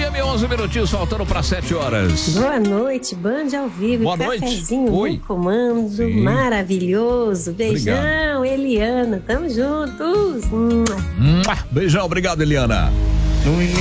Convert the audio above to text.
FM, 11 minutinhos, faltando para 7 horas. Boa noite, Band ao vivo. Boa noite. Cafezinho Oi. no comando, Sim. maravilhoso. Beijão, Obrigado. Eliana, tamo juntos. Beijão, obrigado, Eliana.